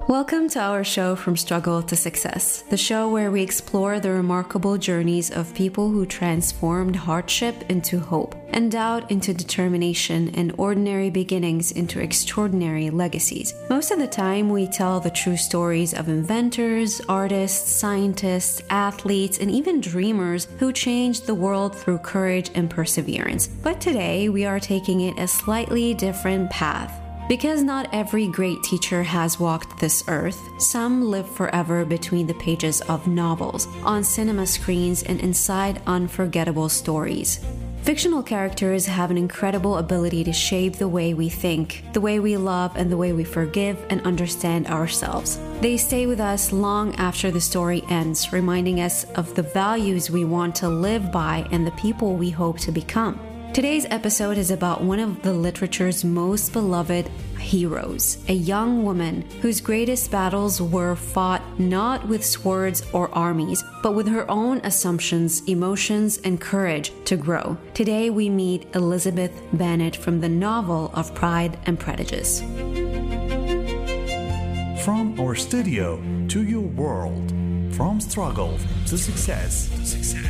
Welcome to our show From Struggle to Success, the show where we explore the remarkable journeys of people who transformed hardship into hope, and doubt into determination, and ordinary beginnings into extraordinary legacies. Most of the time, we tell the true stories of inventors, artists, scientists, athletes, and even dreamers who changed the world through courage and perseverance. But today, we are taking it a slightly different path. Because not every great teacher has walked this earth, some live forever between the pages of novels, on cinema screens, and inside unforgettable stories. Fictional characters have an incredible ability to shape the way we think, the way we love, and the way we forgive and understand ourselves. They stay with us long after the story ends, reminding us of the values we want to live by and the people we hope to become. Today's episode is about one of the literature's most beloved heroes, a young woman whose greatest battles were fought not with swords or armies, but with her own assumptions, emotions, and courage to grow. Today we meet Elizabeth Bennet from the novel of Pride and Prejudice. From our studio to your world, from struggle to success.